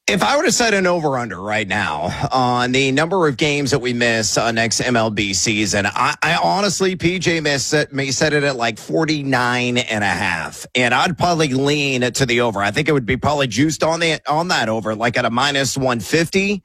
If I were to set an over-under right now on the number of games that we miss next MLB season, I honestly, PJ may set it at like 49 and a half. And I'd probably lean to the over. I think it would be probably juiced on that over, like at a minus 150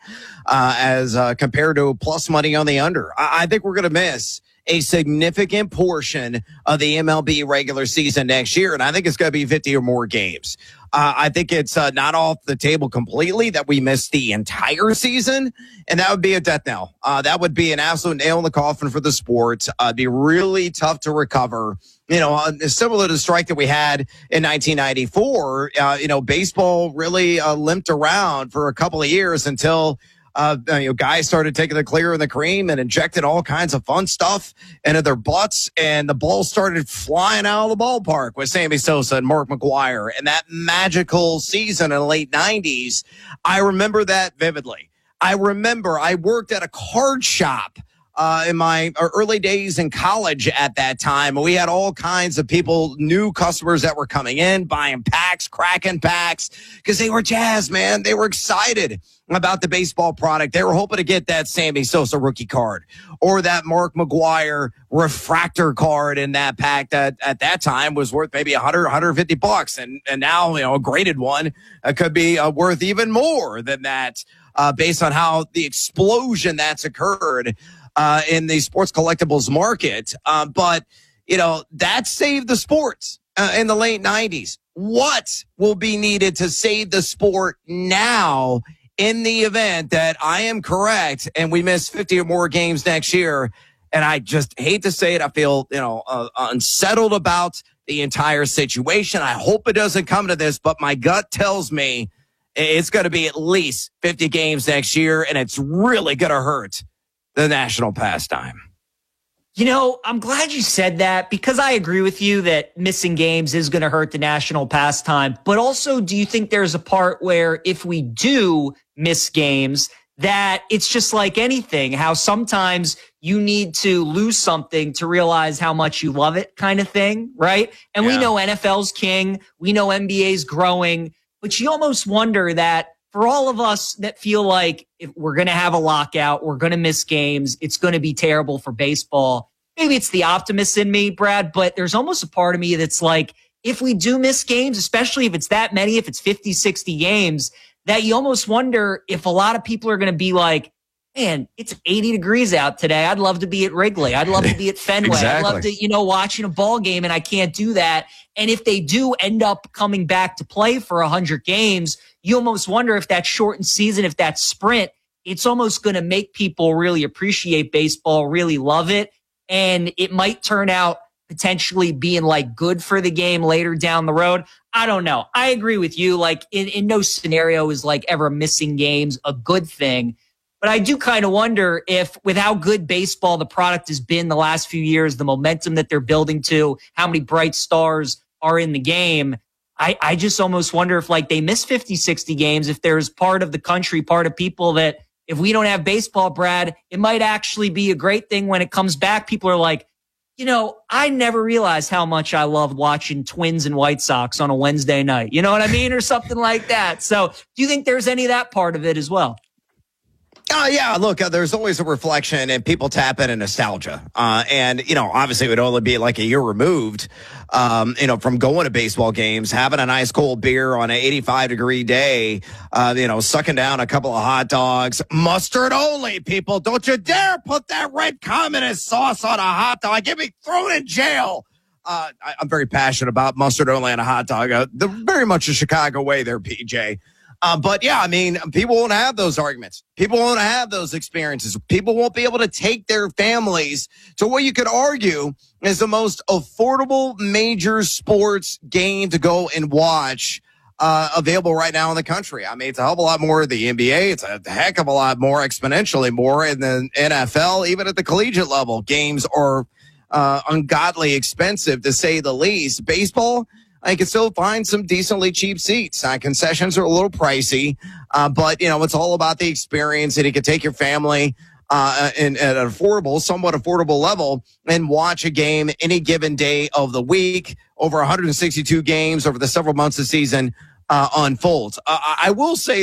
as compared to plus money on the under. I think we're going to miss a significant portion of the MLB regular season next year, and I think it's going to be 50 or more games. I think it's not off the table completely that we miss the entire season, and that would be a death knell. That would be an absolute nail in the coffin for the sport. It'd be really tough to recover. Similar to the strike that we had in 1994, baseball really limped around for a couple of years until guys started taking the clear and the cream and injected all kinds of fun stuff into their butts, and the ball started flying out of the ballpark with Sammy Sosa and Mark McGwire. And that magical season in the late 90s, I remember that vividly. I remember I worked at a card shop in my early days in college at that time. We had all kinds of people, new customers that were coming in, buying packs, cracking packs, because they were jazzed, man. They were excited about the baseball product. They were hoping to get that Sammy Sosa rookie card or that Mark McGwire refractor card in that pack that at that time was worth maybe $150. And now, a graded one could be worth even more than that based on how the explosion that's occurred in the sports collectibles market. But that saved the sports in the late 90s. What will be needed to save the sport now in the event that I am correct and we miss 50 or more games next year? And I just hate to say it. I feel, unsettled about the entire situation. I hope it doesn't come to this, but my gut tells me it's going to be at least 50 games next year, and it's really going to hurt the national pastime. I'm glad you said that, because I agree with you that missing games is going to hurt the national pastime. But also, do you think there's a part where if we do miss games, that it's just like anything, how sometimes you need to lose something to realize how much you love it, kind of thing, right? And we know NFL's king. We know NBA's growing. But you almost wonder that for all of us that feel like if we're going to have a lockout, we're going to miss games, it's going to be terrible for baseball. Maybe it's the optimist in me, Brad, but there's almost a part of me that's like, if we do miss games, especially if it's that many, if it's 50, 60 games, that you almost wonder if a lot of people are going to be like, man, it's 80 degrees out today. I'd love to be at Wrigley. I'd love to be at Fenway. Exactly. I'd love to, watching a ball game, and I can't do that. And if they do end up coming back to play for 100 games, you almost wonder if that shortened season, if that sprint, it's almost going to make people really appreciate baseball, really love it. And it might turn out potentially being like good for the game later down the road. I don't know. I agree with you. Like in no scenario is like ever missing games a good thing. But I do kind of wonder if with how good baseball, the product has been the last few years, the momentum that they're building to, how many bright stars are in the game, I just almost wonder if like they miss 50, 60 games, if there's part of the country, part of people that if we don't have baseball, Brad, it might actually be a great thing when it comes back. People are like, I never realized how much I loved watching Twins and White Sox on a Wednesday night. You know what I mean? Or something like that. So do you think there's any of that part of it as well? Yeah, look, there's always a reflection, and people tap into nostalgia. And obviously it would only be like a year removed, from going to baseball games, having a nice cold beer on an 85-degree day, sucking down a couple of hot dogs, mustard only, people. Don't you dare put that red communist sauce on a hot dog. Get me thrown in jail. I'm very passionate about mustard only on a hot dog. Very much a Chicago way there, PJ. But yeah, I mean, people won't have those arguments. People won't have those experiences. People won't be able to take their families to what you could argue is the most affordable major sports game to go and watch available right now in the country. I mean, it's a hell of a lot more of the NBA. It's a heck of a lot more, exponentially more in the NFL. Even at the collegiate level, games are ungodly expensive, to say the least. Baseball, I can still find some decently cheap seats. Concessions are a little pricey, but it's all about the experience, and you can take your family at an somewhat affordable level and watch a game any given day of the week. Over 162 games over the several months of the season unfolds. I will say